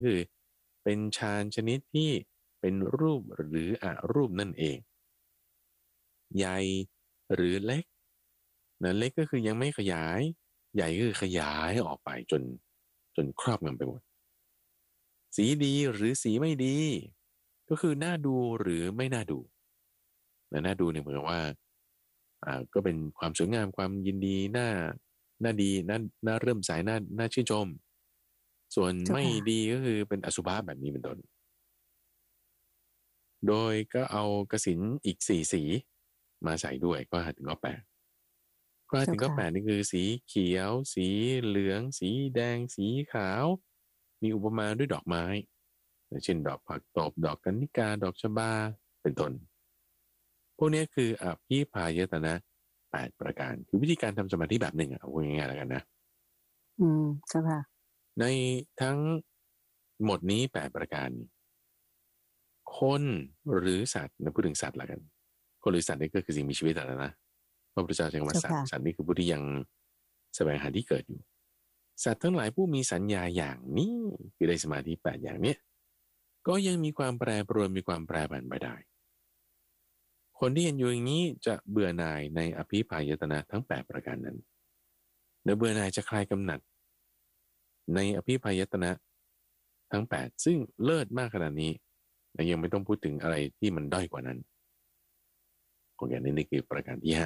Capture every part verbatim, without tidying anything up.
คือเป็นฌานชนิดที่เป็นรูปหรืออรูปนั่นเองใหญ่หรือเล็กนะเล็กก็คือยังไม่ขยายใหญ่ก็คือขยายออกไปจนจนครอบงำไปหมดสีดีหรือสีไม่ดีก็คือน่าดูหรือไม่น่าดูนะน่าดูเนี่ยเหมือนว่าอ่าก็เป็นความสวยงามความยินดีน่าน่าดีน่าน่าเริ่มใสน่าน่าชื่นชมส่วนไม่เจ้าค่ะดีก็คือเป็นอสุภะแบบนี้เป็นต้นโดยก็เอากสิณอีกสี่สีมาใส่ด้วยก็หาถึงก็แปดก็หาถึงก็เจ้าค่ะแปดนี่คือสีเขียวสีเหลืองสีแดงสีขาวมีอุปมาด้วยดอกไม้เช่นดอกผักตบดอกกัญญิกาดอกชบาเป็นต้นพวกนี้คืออภิพายตนะแปดประการคือวิธีการทำสมาธิแบบหนึ่งอ่ะเอาง่ายๆแล้วกันนะอืมเจ้าค่ะในทั้งหมดนี้แปดประการนี้คนหรือสัตว์นะพูดถึงสัตว์ละกันคนหรือสัตว์นี่ก็คือสิ่งมีชีวิตแต่ละนะพระพุทธเจ้าใช้คำว่าเจ้าค่ะสัตว์สัตว์นี่คือผู้ที่ยังแสวงหาที่เกิดอยู่สัตว์ทั้งหลายผู้มีสัญญาอย่างนี้คือได้สมาธิแปดอย่างเนี้ยก็ยังมีความแปรปรวนมีความแปรผันไปได้คนที่เห็นอยู่อย่างนี้จะเบื่อหน่ายในอภิพายตนะทั้งแปดประการนั้นเนื้อเบื่อหน่ายจะคลายกำหนัดในอภิพายตนะทั้งแปดซึ่งเลิศมากขนาดนี้และยังไม่ต้องพูดถึงอะไรที่มันด้อยกว่านั้นของอย่างนี้นี่คือประการที่ห้า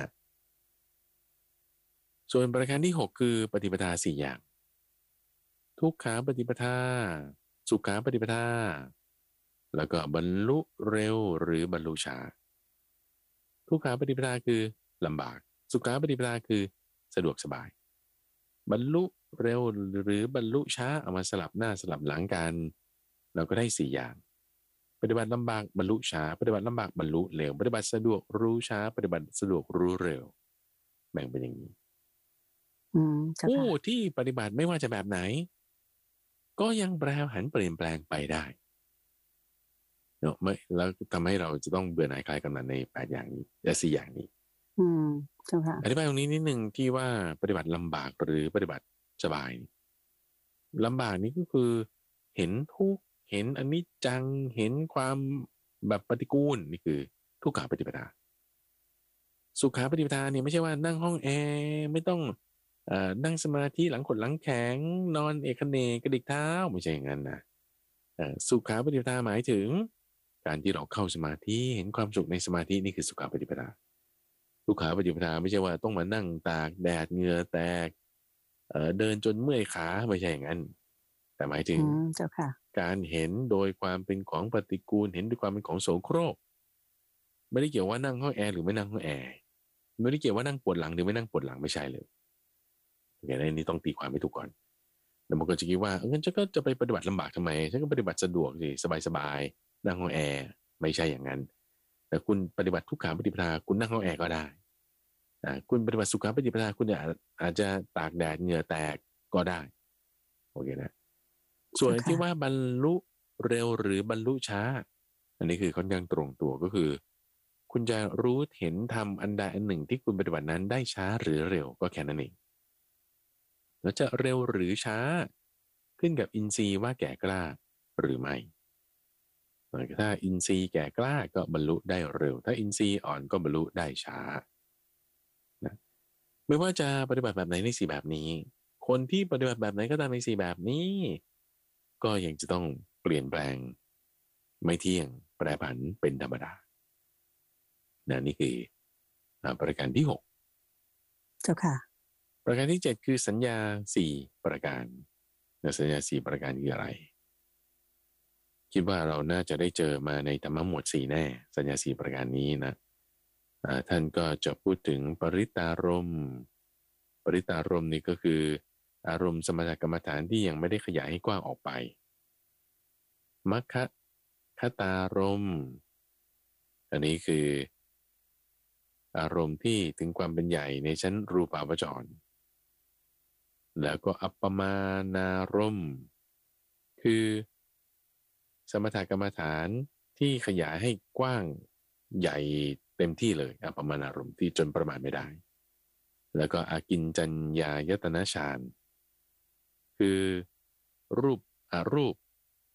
ส่วนประการที่หกคือปฏิปทาสี่อย่างทุกขาปฏิปทาสุขาปฏิปทาแล้วก็บรรลุเร็วหรือบรรลุช้าทุกขาปฏิปทาคือลำบากสุขาปฏิปทาคือสะดวกสบายบรรลุเร็วหรือบรรลุช้าเอามาสลับหน้าสลับหลังกันเราก็ได้สี่อย่างปฏิบัติลำบากบรรลุช้าปฏิบัติลำบากบรรลุเร็วปฏิบัติสะดวกรู้ช้าปฏิบัติสะดวกรู้เร็วแบ่งเป็นอย่างนี้อืมเจ้าผู้ค่ะที่ปฏิบัติไม่ว่าจะแบบไหนก็ยังแปรผันเปลี่ยนแปลงไปได้เนาะไม่แล้วทำให้เราจะต้องเบื่อหน่ายคลายกำหนัดในแปดอย่างนี้และสี่อย่างนี้อืมเจ้าค่ะอธิบายตรงนี้นิดหนึ่งที่ว่าปฏิบัติลำบากหรือปฏิบัติสบายลำบากนี้ก็คือเห็นทุกข์เห็นอนิจจังเห็นความแบบปฏิกูลนี่คือทุกขาปฏิปทาสุขาปฏิปทาเนี่ยไม่ใช่ว่านั่งห้องแอร์ไม่ต้องเอ่อนั่งสมาธิหลังขดหลังแข็งนอนเอกเนกกระดิกเท้าไม่ใช่อย่างนั้นนะเอ่อสุขาปฏิปทาหมายถึงการที่เราเข้าสมาธิเห็นความสุขในสมาธินี่คือสุขาปฏิปทาทุกขาปฏิปทาไม่ใช่ว่าต้องมานั่งตากแดดเหงื่อแตกเอ่อเดินจนเมื่อยขาไม่ใช่อย่างนั้นแต่หมายถึอืงมเจ้าค่ะการเห็นโดยความเป็นของปฏิกูลเห็นด้วยความเป็นของโสโครกไม่ได้เกี่ยวว่านั่งห้องแอร์หรือไม่นั่งห้องแอร์ไม่ได้เกี่ยวว่านั่งปวดหลังหรือไม่นั่งปวดหลังไม่ใช่เลยอย่างนี้ต้องตีความให้ถูกก่อนแล้วมันก็จะคิดว่างั้นฉันก็จะไปปฏิบัติลำบากทำไมฉันก็ปฏิบัติสะดวกสิสบายๆนั่งห้องแอร์ไม่ใช่อย่างนั้นแต่คุณปฏิบัติทุกขาปฏิปทาคุณนั่งห้องแอร์ก็ได้อ่าคุณปฏิบัติสุขาปฏิปทาคุณอาจอาจจะตากแดดเหงื่อแตกก็ได้โอเคนะส่วนเจ้าค่ะที่ว่าบรรลุเร็วหรือบรรลุช้าอันนี้คือค่อนข้างตรงตัวก็คือคุณจะรู้เห็นทำอันใดอันหนึ่งที่คุณปฏิบัตินั้นได้ช้าหรือเร็วก็แค่นั้นเองแล้วจะเร็วหรือช้าขึ้นกับอินทรีย์ว่าแก่กล้าหรือไม่ถ้าอินทรีย์แก่กล้าก็บรรลุได้เร็วถ้าอินทรีย์อ่อนก็บรรลุได้ช้านะไม่ว่าจะปฏิบัติแบบไหนในสี่แบบนี้คนที่ปฏิบัติแบบไหนก็ตามในสี่แบบนี้ก็ยังจะต้องเปลี่ยนแปลงไม่เที่ยงแปรผันเป็นธรรมดานะนี่คืออ่าประการที่หกเจ้าค่ะประการที่เจ็ดคือสัญญาสี่ประการนะสัญญาสี่ประการคืออะไรคิดว่าเราน่าจะได้เจอมาในธรรมะหมวดสี่แน่สัญญาสี่ประการนี้นะอ่าท่านก็จะพูดถึงปริตารมณ์ปริตารมณ์นี่ก็คืออารมณ์สมถกรรมฐานที่ยังไม่ได้ขยายให้กว้างออกไปมัคคะคตารมณ์อันนี้คืออารมณ์ที่ถึงความเป็นใหญ่ในชั้นรูปาวจรแล้วก็อัปปมานารมณ์คือสมถกรรมฐานที่ขยายให้กว้างใหญ่เต็มที่เลยอัปปมานารมณ์ที่จนประมาณไม่ได้แล้วก็อากินจัญญายตนะฌานคือรูปอารูป